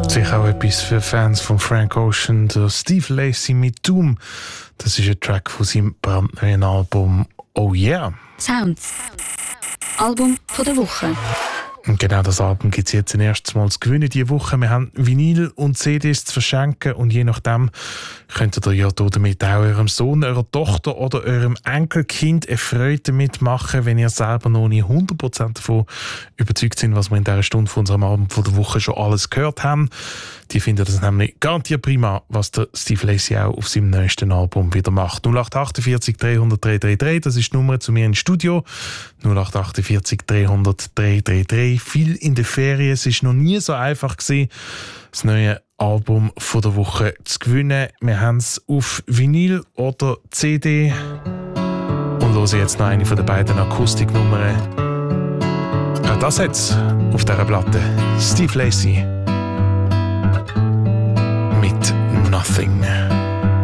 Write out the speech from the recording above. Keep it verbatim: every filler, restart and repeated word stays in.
Sicher auch etwas für Fans von Frank Ocean, der Steve Lacy mit Doom. Das ist ein Track von seinem brandneuen Album Oh Yeah. Sounds. Album von der Woche. Und genau das Album gibt es jetzt ein erstes Mal zu gewinnen diese Woche. Wir haben Vinyl und C Ds zu verschenken und je nachdem könntet ihr ja damit auch eurem Sohn, eurer Tochter oder eurem Enkelkind eine Freude damit machen, wenn ihr selber noch nicht hundert Prozent davon überzeugt sind, was wir in dieser Stunde von unserem Album von der Woche schon alles gehört haben. Die finden das nämlich garantiert prima, was der Steve Lacy auch auf seinem neuesten Album wieder macht. null acht achtundvierzig dreihundert dreihundertdreiunddreißig, das ist die Nummer zu mir ins Studio. null acht achtundvierzig dreihundert dreihundertdreiunddreißig. Viel in der Ferien. Es war noch nie so einfach gewesen, das neue Album von der Woche zu gewinnen. Wir haben es auf Vinyl oder C D. Und hören jetzt noch eine von den beiden Akustiknummern. Auch das jetzt auf dieser Platte. Steve Lacy.